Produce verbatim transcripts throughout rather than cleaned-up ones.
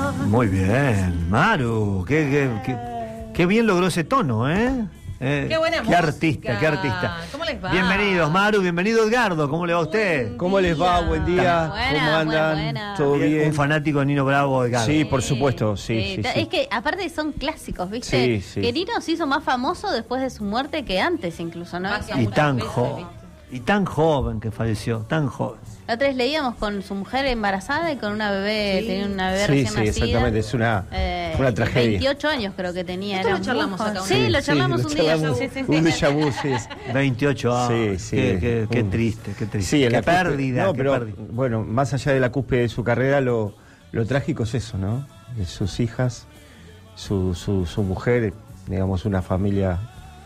Muy bien, Maru, qué, qué, qué, qué bien logró ese tono, ¿eh? Eh, qué buena qué música. artista, qué artista. ¿Cómo les va? Bienvenidos, Maru, bienvenido Edgardo, ¿cómo le va a usted? ¿Cómo les va? Buen día. Buena, ¿Cómo andan? buena, buena. ¿Todo bien? Un fanático de Nino Bravo, Edgardo. Sí, por supuesto, sí, sí, sí. Es que aparte son clásicos, ¿viste? Sí, sí. Que Nino se hizo más famoso después de su muerte que antes incluso, ¿no? Más Y tan veces, joven, y tan joven que falleció, tan joven. La otra vez leíamos con su mujer embarazada y con una bebé, Sí. tenía una bebé Sí, recién sí, nacida. exactamente, es una, Eh, una tragedia. veintiocho años creo que tenía. Esto era lo charlamos muy acá joven. una Sí, vez. lo charlamos lo un día. charlamos, Sí, sí, sí. un déjà vu, sí. veintiocho años, Sí, sí. qué, qué, qué Un- triste, qué triste. Sí, en qué la cúspide- pérdida, no, qué pero, pérdida. bueno, más allá de la cúspide de su carrera, lo, lo trágico es eso, ¿no? De sus hijas, su, su, su mujer, digamos, una familia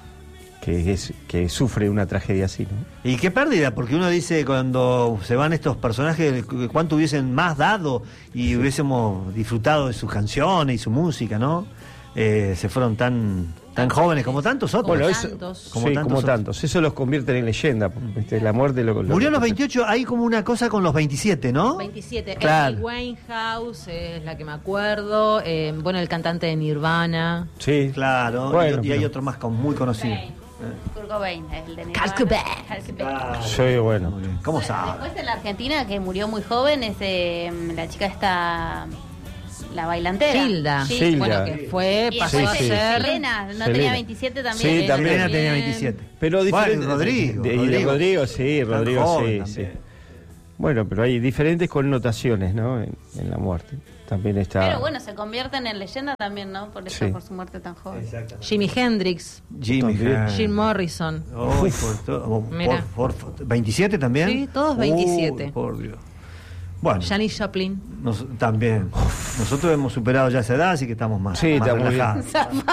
que, es, que sufre una tragedia así, ¿no? Y qué pérdida, porque uno dice cuando se van estos personajes, cuánto hubiesen más dado y hubiésemos disfrutado de sus canciones y su música, ¿no? Eh, se fueron tan tan jóvenes como tantos otros. Bueno, tantos. eso, Como sí, tantos como otros. tantos. Eso los convierte en leyenda. ¿Viste? La muerte lo, lo- Murió a los lo- veintiocho, hay como una cosa con los veintisiete, ¿no? veintisiete. Claro. Amy Winehouse es la que me acuerdo. Eh, bueno, el cantante de Nirvana. Sí, Claro, Bueno, y, y hay pero- otro más con, muy conocido. Kurt Cobain, el de Kurt Cobain. Kurt Cobain. Ah, Sí, bueno. muy bien. ¿Cómo sabe? Después de la Argentina, que murió muy joven, es eh, la chica esta, la bailantera. Gilda. Sí. Gilda. Bueno, que fue, Y pasó Sí, a después sí. ser... Selena, ¿no Selena. tenía veintisiete también? Sí, también. Selena tenía veintisiete. Pero diferente. Bueno, Rodrigo, de- y de Rodrigo. Rodrigo, sí, Tan Rodrigo, joven sí, también. sí. Bueno, pero hay diferentes connotaciones, ¿no? En, en la muerte. También está. Pero bueno, se convierten en leyenda también, ¿no? Por eso, Sí. por su muerte tan joven. Jimi Hendrix, Jimmy También. Hendrix. Jim Morrison. Uy, por todo- Mira. por- por- ¿veintisiete también? Sí, todos veintisiete. Uy, por Dios. Bueno, Janis Joplin. nos- también. Nosotros hemos superado ya esa edad, así que estamos más, Sí, más está muy relajados.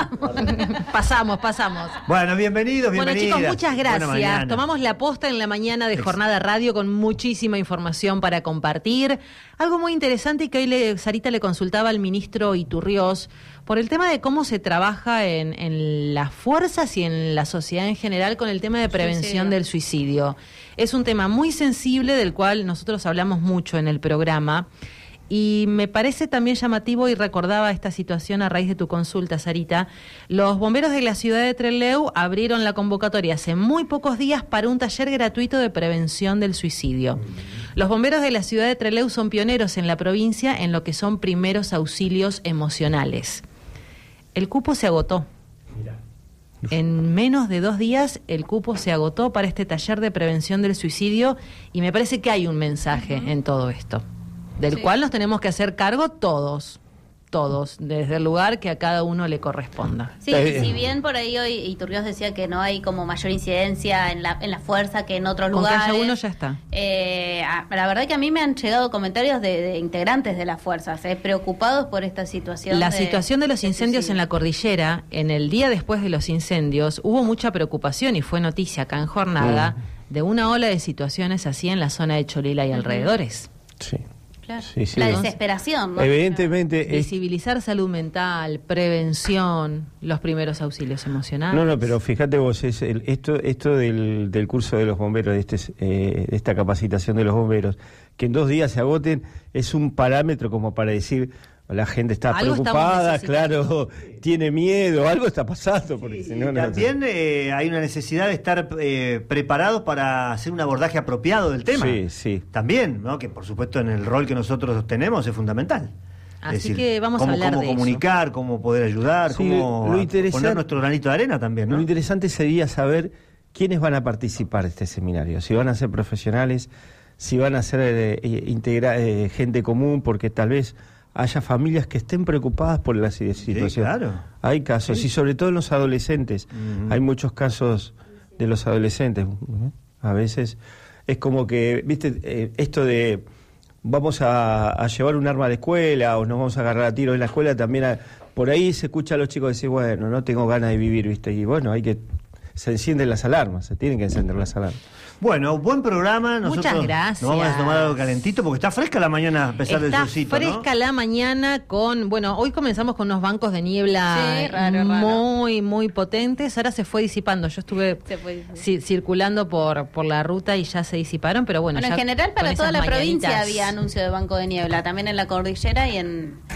pasamos, pasamos. Bueno, bienvenidos, Bueno, bienvenidas. chicos, muchas Buena gracias. mañana. Tomamos la posta en la mañana de Ex- Jornada Radio con muchísima información para compartir. Algo muy interesante y que hoy le, Sarita le consultaba al ministro Iturriós por el tema de cómo se trabaja en, en las fuerzas y en la sociedad en general con el tema de prevención Suicidio. del suicidio. Es un tema muy sensible del cual nosotros hablamos mucho en el programa. Y me parece también llamativo, y recordaba esta situación a raíz de tu consulta, Sarita, los bomberos de la ciudad de Trelew abrieron la convocatoria hace muy pocos días para un taller gratuito de prevención del suicidio. Los bomberos de la ciudad de Trelew son pioneros en la provincia en lo que son primeros auxilios emocionales. El cupo se agotó. En menos de dos días el cupo se agotó para este taller de prevención del suicidio y me parece que hay un mensaje en todo esto, del Sí. cual nos tenemos que hacer cargo todos, todos, desde el lugar que a cada uno le corresponda. Sí, Está y bien. si bien por ahí hoy Iturriós decía que no hay como mayor incidencia en la, en la fuerza que en otros Con que lugares. haya uno ya está. Eh, a- la verdad que a mí me han llegado comentarios de, de integrantes de las fuerzas, eh, preocupados por esta situación. La de- situación de los incendios suicidio. en la cordillera, en el día después de los incendios, hubo mucha preocupación y fue noticia acá en Jornada de una ola de situaciones así en la zona de Cholila y alrededores. Sí. Claro. Sí, sí. La Entonces, desesperación, ¿no? Evidentemente. es- Visibilizar salud mental, prevención, los primeros auxilios emocionales. No, no, pero fíjate vos, es el- esto esto del, del curso de los bomberos, de, este, eh, de esta capacitación de los bomberos, que en dos días se agoten, es un parámetro como para decir, la gente está Algo estamos preocupada, necesitando. claro, tiene miedo, algo está pasando, porque si no, no... También eh, hay una necesidad de estar eh, preparados para hacer un abordaje apropiado del tema. Sí, sí. También, ¿no? Que por supuesto en el rol que nosotros tenemos es fundamental. Así que vamos a cómo, hablar cómo de eso. comunicar, cómo poder ayudar, Sí, cómo lo a- interesante- poner nuestro granito de arena también, ¿no? Lo interesante sería saber quiénes van a participar de este seminario, si van a ser profesionales, si van a ser eh, eh, integra- eh, gente común, porque tal vez haya familias que estén preocupadas por la si- situación. claro. Hay casos, Sí. y sobre todo en los adolescentes. Ujú. Hay muchos casos de los adolescentes. ¿eh? A veces es como que, viste, eh, esto de vamos a, a llevar un arma a la escuela o nos vamos a agarrar a tiros en la escuela, también a- por ahí se escucha a los chicos decir, bueno, no tengo ganas de vivir, viste, y bueno, hay que, se encienden las alarmas, se tienen que encender las alarmas. Bueno, buen programa. Nosotros Muchas gracias. Nos vamos a tomar algo calentito porque está fresca la mañana a pesar del Está solcito, fresca ¿no? la mañana con, bueno, hoy comenzamos con unos bancos de niebla Sí, raro, raro. muy, muy potentes. Ahora se fue disipando. Yo estuve Se fue disipando. ci- circulando por, por la ruta y ya se disiparon, pero bueno. Bueno, ya en general para con toda esas la provincia mañanitas. había anuncio de banco de niebla, también en la cordillera y en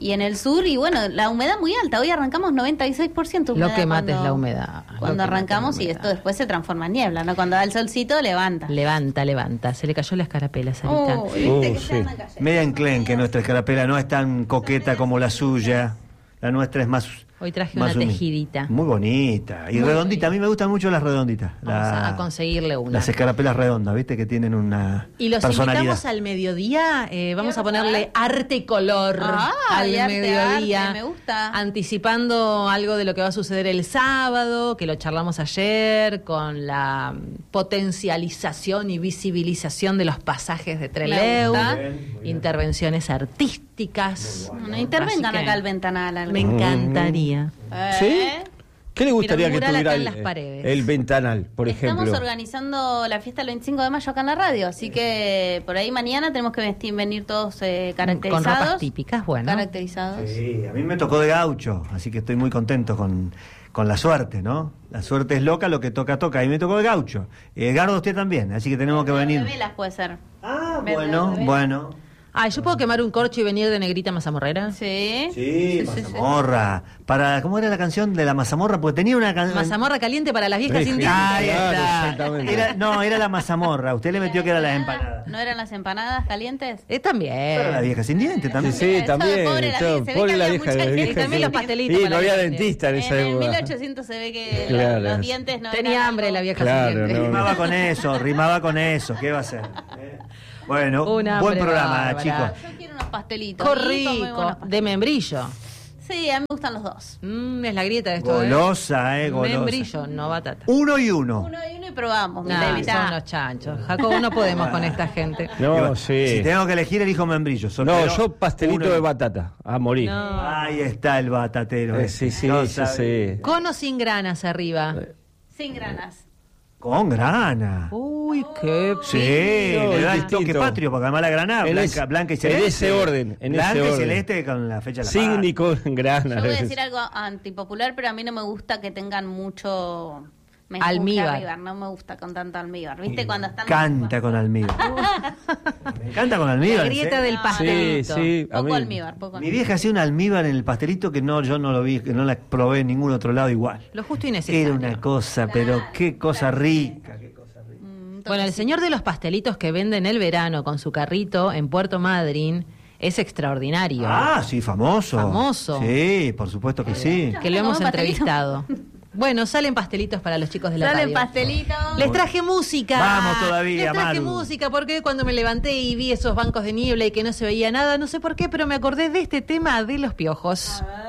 Y en el sur, y bueno, la humedad muy alta. Hoy arrancamos noventa y seis por ciento humedad. Lo que mata cuando, es la humedad. Cuando arrancamos y esto después se transforma en niebla, ¿no? Cuando da el solcito, levanta. Levanta, levanta. Se le cayó la escarapela, Sarita. Oh, ¿viste Oh, que sí. se anda cayendo? Media enclenque, nuestra escarapela no es tan coqueta como la suya. La nuestra es más. Hoy traje más una humilde. tejidita. Muy bonita. Y Muy redondita. bonita. A mí me gustan mucho las redonditas. Vamos La- a conseguirle una. Las escarapelas redondas, ¿viste? Que tienen una Y los personalidad. invitamos al mediodía, eh, vamos a ¿Qué vas a ponerle arte y color Ah, al y arte, mediodía, arte, me gusta. anticipando algo de lo que va a suceder el sábado, que lo charlamos ayer, con la potencialización y visibilización de los pasajes de Trelew, gusta. intervenciones artísticas. Bueno, intervengan Así que acá al ventanal. algo. Me encantaría. ¿Eh? ¿Sí? ¿Qué le gustaría Mira, un que mural tuviera acá en el, las paredes. el ventanal, por Estamos ejemplo? organizando la fiesta el veinticinco de mayo acá en la radio, así que por ahí mañana tenemos que vestir, venir todos eh, caracterizados. Con ropas típicas, bueno. Caracterizados. Sí, a mí me tocó de gaucho, así que estoy muy contento con, con la suerte, ¿no? La suerte es loca, lo que toca, toca. A mí me tocó de gaucho. Y Edgardo, usted también, así que tenemos que Verde venir. de velas puede ser. Ah, Verde bueno, de velas. bueno. Ah, ¿yo puedo quemar un corcho y venir de negrita mazamorrera? Sí. Sí, mazamorra. Para, ¿cómo era la canción de la mazamorra? Porque tenía una canción. Mazamorra caliente para las viejas Sí, indígenas. Ahí Claro, está. exactamente. Era- no, era la mazamorra. Usted le metió que era las empanadas. ¿No eran las empanadas calientes? Eh, también. Pero la vieja sin dientes Sí, también. sí, Eso, también. pobre la todo, vieja, se ve pobre que la había vieja. mucha la gente. vieja, Y también sí. los pastelitos Sí, para no la había gente. dentista en En esa el época. mil ochocientos se ve que Claro. los, los dientes no Tenía eran hambre algo- la vieja Claro, sin dientes. no. Rimaba con eso, rimaba con eso. ¿Qué va a hacer? ¿Eh? Bueno, Una buen hambre programa, bárbara. chicos. Yo quiero unos pastelitos. Qué y comí buenos rico. pastelitos. De membrillo. Sí, a mí me gustan los dos. Mm, es la grieta de esto. Golosa, eh, ¿eh? golosa. Membrillo, no batata. Uno y uno. Uno y uno y probamos. No, mi son Levita. unos chanchos. Jacobo, no podemos con esta gente. No, Digo, sí. Si tengo que elegir, elijo membrillo. Sol- No, pero yo pastelito uno- de batata, a morir. No. Ahí está el batatero. Eh, ese. sí, sí, No sí, sabe. sí. Con o sin granas arriba. Sin granas. Con grana. Uy, qué Sí, No, le da es el toque distinto. patrio, porque además la granada, En blanca, ese- blanca y en celeste. ese orden, en blanca ese y orden. celeste con la fecha de la Sin paz. ni con grana. Yo voy a decir algo antipopular, pero a mí no me gusta que tengan mucho menjurje Almíbar. arriba. No me gusta con tanto almíbar. ¿Viste? Cuando están. Canta con almíbar. Me encanta con almíbar. La ¿en grieta serio? del No, pastelito. Sí, sí. a Poco mí- almíbar, poco Mi almíbar. vieja hacía un almíbar en el pastelito que no, yo no lo vi, que no la probé en ningún otro lado igual. Lo justo y necesario. Era una cosa, pero qué cosa rica. qué cosa rica. Mm, Bueno, el señor de los pastelitos que vende en el verano con su carrito en Puerto Madryn es extraordinario. Ah, sí, famoso. Famoso. Sí, por supuesto que sí. Que lo hemos Tomamos pastelito. entrevistado. Bueno, salen pastelitos para los chicos de la Salen radio. pastelitos. Les traje música. Vamos todavía, Les traje Maru. música porque cuando me levanté y vi esos bancos de niebla y que no se veía nada, no sé por qué, pero me acordé de este tema de los piojos. A ver.